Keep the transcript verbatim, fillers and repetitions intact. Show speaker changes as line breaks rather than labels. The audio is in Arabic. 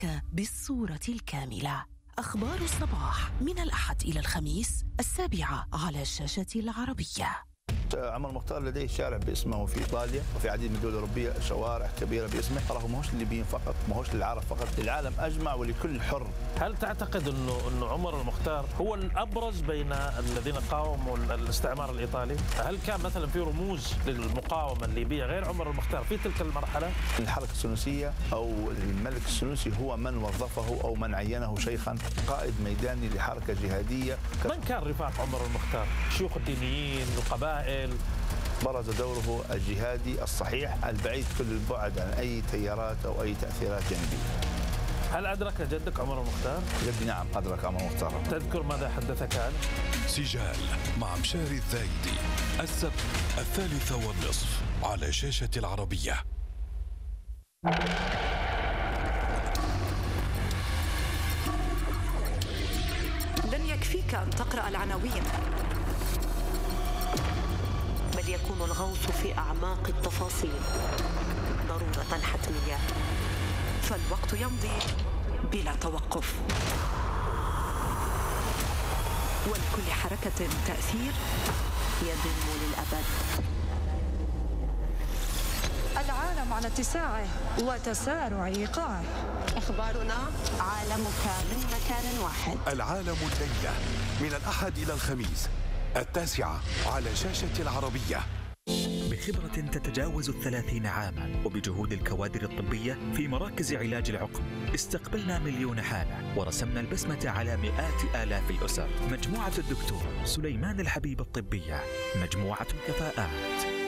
لك بالصورة الكاملة. أخبار الصباح من الأحد إلى الخميس السابعة على الشاشة العربية.
عمر المختار لديه شارع باسمه في إيطاليا وفي عديد من الدول الأوروبية شوارع كبيرة باسمه. تراه ما هوش للليبيين فقط، ما هوش للعرب فقط، للعالم أجمع ولكل حر.
هل تعتقد أنه أنه عمر المختار هو الأبرز بين الذين قاوموا الاستعمار الإيطالي؟ هل كان مثلا في رموز للمقاومة الليبية غير عمر المختار في تلك المرحلة؟
الحركة السنوسية أو الملك السنوسي هو من وظفه أو من عينه شيخا قائد ميداني لحركة جهادية.
من كان رفاق عمر المختار؟ شيوخ الدينيين، القبائل؟
برز دوره الجهادي الصحيح البعيد كل البعد عن أي تيارات أو أي تأثيرات جانبية.
هل أدرك جدك عمر المختار؟
جدي نعم أدرك عمر المختار.
تذكر ماذا حدثك عنه؟
سجال مع مشاري الزايدي السبت الثالثة والنصف على شاشة العربية.
لن يكفيك أن تقرأ العناوين، بل يكون الغوص في أعماق التفاصيل ضرورة حتمية، فالوقت يمضي بلا توقف، ولكل حركة تأثير يدوم للأبد.
العالم على اتساعه وتسارع إيقاعه.
أخبارنا عالمك من مكان واحد.
العالم الليلة من الأحد إلى الخميس التاسعة على شاشة العربية.
بخبرة تتجاوز الثلاثين عاما وبجهود الكوادر الطبية في مراكز علاج العقم استقبلنا مليون حالة ورسمنا البسمة على مئات آلاف الأسر. مجموعة الدكتور سليمان الحبيب الطبية، مجموعة كفاءات.